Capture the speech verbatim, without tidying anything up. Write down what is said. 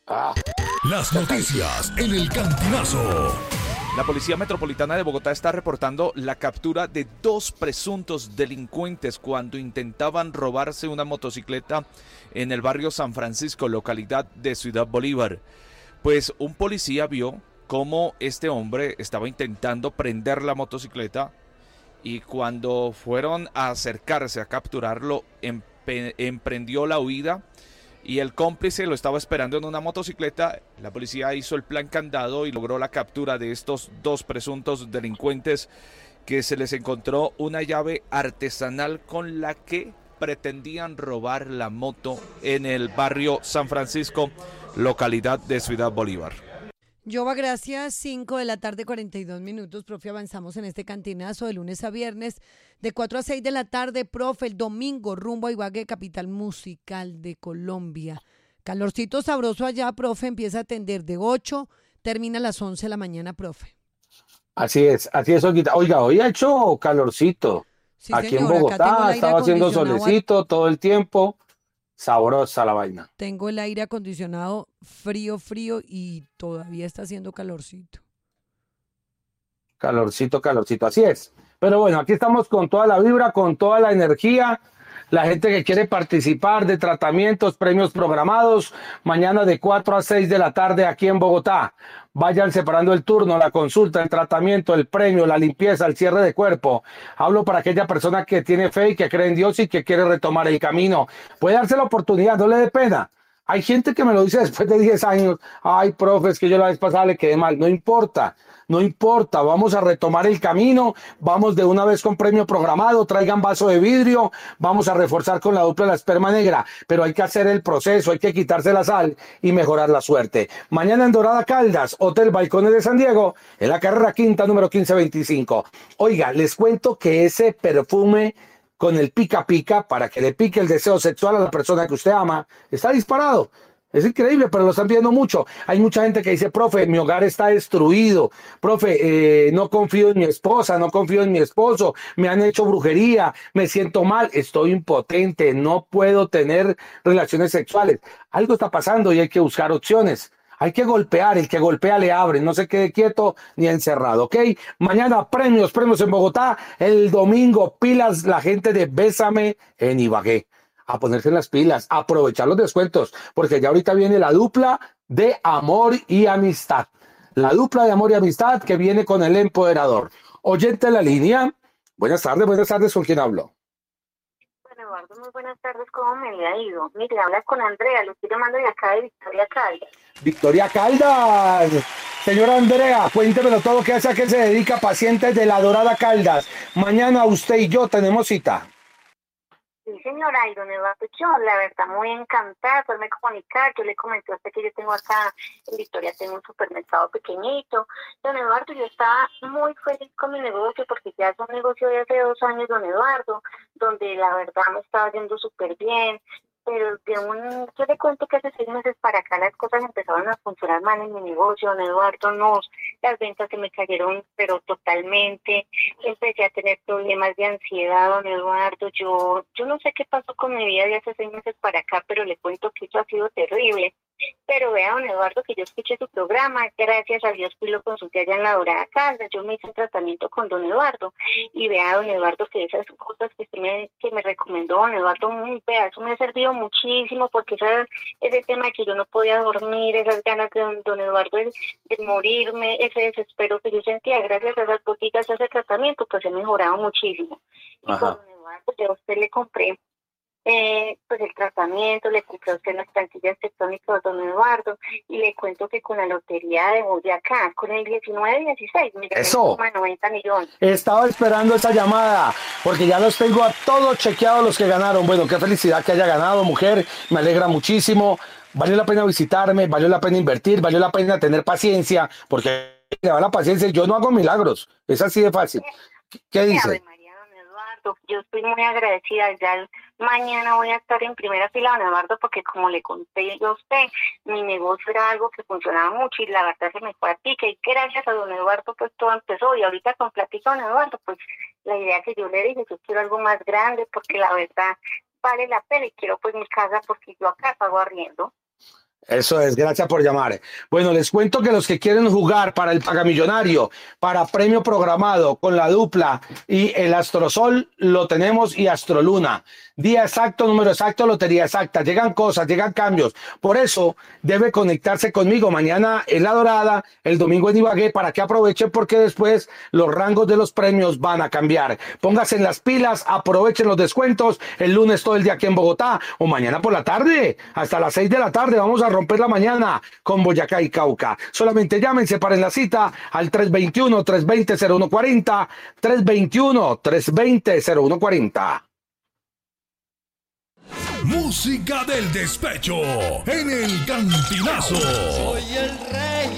Ah, Las noticias en el Cantinazo. La Policía Metropolitana de Bogotá está reportando la captura de dos presuntos delincuentes cuando intentaban robarse una motocicleta en el barrio San Francisco, localidad de Ciudad Bolívar. Pues un policía vio cómo este hombre estaba intentando prender la motocicleta y cuando fueron a acercarse a capturarlo, empe- emprendió la huida y el cómplice lo estaba esperando en una motocicleta. La policía hizo el plan candado y logró la captura de estos dos presuntos delincuentes, que se les encontró una llave artesanal con la que pretendían robar la moto en el barrio San Francisco, localidad de Ciudad Bolívar. Jova, gracias. Cinco de la tarde, cuarenta y dos minutos. Profe, avanzamos en este cantinazo de lunes a viernes, de cuatro a seis de la tarde. Profe, el domingo, rumbo a Ibagué, capital musical de Colombia. Calorcito sabroso allá, profe. Empieza a atender de ocho, termina a las once de la mañana, profe. así es, así es, Olguita. Oiga, hoy ha hecho calorcito. Sí, Aquí en señor, acá tengo el Bogotá aire estaba haciendo acondicionado. a- solecito todo el tiempo. Sabrosa la vaina. Tengo el aire acondicionado frío, frío y todavía está haciendo calorcito. Calorcito, calorcito, así es. Pero bueno, aquí estamos con toda la vibra, con toda la energía. La gente que quiere participar de tratamientos, premios programados, mañana de cuatro a seis de la tarde aquí en Bogotá. Vayan separando el turno, la consulta, el tratamiento, el premio, la limpieza, el cierre de cuerpo. Hablo para aquella persona que tiene fe y que cree en Dios y que quiere retomar el camino. Puede darse la oportunidad, no le dé pena. Hay gente que me lo dice después de diez años. Ay, profe, es que yo la vez pasada le quedé mal. No importa. No importa, vamos a retomar el camino, vamos de una vez con premio programado, traigan vaso de vidrio, vamos a reforzar con la dupla la esperma negra, pero hay que hacer el proceso, hay que quitarse la sal y mejorar la suerte. Mañana en Dorada Caldas, Hotel Balcones de San Diego, en la carrera quinta número quince veinticinco. Oiga, les cuento que ese perfume con el pica pica para que le pique el deseo sexual a la persona que usted ama, está disparado. Es increíble, pero lo están viendo mucho. Hay mucha gente que dice, profe, mi hogar está destruido. Profe, eh, no confío en mi esposa, no confío en mi esposo. Me han hecho brujería, me siento mal, estoy impotente, no puedo tener relaciones sexuales. Algo está pasando y hay que buscar opciones. Hay que golpear, el que golpea le abre, no se quede quieto ni encerrado, ¿ok? Mañana premios, premios en Bogotá. El domingo, pilas la gente de Bésame en Ibagué. A ponerse las pilas, a aprovechar los descuentos, porque ya ahorita viene la dupla de amor y amistad. La dupla de amor y amistad que viene con el empoderador. Oyente en la línea. Buenas tardes, buenas tardes, ¿con quién hablo? Bueno, Eduardo, muy buenas tardes, ¿cómo me le ha ido? Mire, habla con Andrea, lo estoy llamando de acá de Victoria Caldas. Victoria Caldas. Señora Andrea, cuéntemelo todo, ¿qué hace, a qué se dedica? Pacientes de la Dorada Caldas. Mañana usted y yo tenemos cita. Sí, señora, y don Eduardo, yo la verdad muy encantada por me comunicar. Yo le comenté a usted que yo tengo acá en Victoria, tengo un supermercado pequeñito. Don Eduardo, yo estaba muy feliz con mi negocio porque ya es un negocio de hace dos años, don Eduardo, donde la verdad me estaba yendo súper bien. Pero de un, yo le cuento que hace seis meses para acá las cosas empezaron a funcionar mal en mi negocio, don Eduardo, no, las ventas se me cayeron, pero totalmente, empecé a tener problemas de ansiedad, don Eduardo, yo, yo no sé qué pasó con mi vida de hace seis meses para acá, pero le cuento que eso ha sido terrible. Pero vea, don Eduardo, que yo escuché su programa, gracias a Dios que lo consulté allá en la Dorada Caldas, yo me hice un tratamiento con don Eduardo, y vea, don Eduardo, que esas cosas que usted me, que me recomendó, don Eduardo, muy, vea, eso me ha servido muchísimo, porque ese, ese tema de que yo no podía dormir, esas ganas de don, don Eduardo de, de morirme, ese desespero que yo sentía, gracias a esas boticas, a ese tratamiento, pues he mejorado muchísimo. Y con Ajá. don Eduardo, yo a usted le compré eh, pues el tratamiento, le compré a usted las plantillas tectónicas a don Eduardo, y le cuento que con la lotería de Boyacá, con el diecinueve dieciséis, me gané Eso. como noventa millones. Estaba esperando esa llamada, porque ya los tengo a todos chequeados los que ganaron. Bueno, qué felicidad que haya ganado, mujer. Me alegra muchísimo. Valió la pena visitarme, valió la pena invertir, valió la pena tener paciencia, porque le va la paciencia. Yo no hago milagros. Es así de fácil. ¿Qué, qué Ave dice? María, don Eduardo, yo estoy muy agradecida. Ya mañana voy a estar en primera fila, don Eduardo, porque como le conté yo a usted, mi negocio era algo que funcionaba mucho y la verdad se me fue a pique. Y gracias a don Eduardo, pues todo empezó. Y ahorita con plática, don Eduardo, pues la idea que yo le dije, yo quiero algo más grande, porque la verdad vale la pena y quiero pues mi casa, porque yo acá pago arriendo. Eso es, gracias por llamar. Bueno, les cuento que los que quieren jugar para el Pagamillonario, para premio programado con la dupla y el Astrosol, lo tenemos, y Astroluna. Día exacto, número exacto, lotería exacta. Llegan cosas, llegan cambios. Por eso debe conectarse conmigo mañana en La Dorada, el domingo en Ibagué, para que aprovechen, porque después los rangos de los premios van a cambiar. Póngase en las pilas, aprovechen los descuentos el lunes todo el día aquí en Bogotá, o mañana por la tarde, hasta las seis de la tarde. Vamos a romper la mañana con Boyacá y Cauca. Solamente llámense para en la cita al tres veintiuno, tres veinte, cero uno cuarenta, tres veintiuno, tres veinte, cero uno cuarenta. Música del despecho en el Cantinazo. Soy el rey.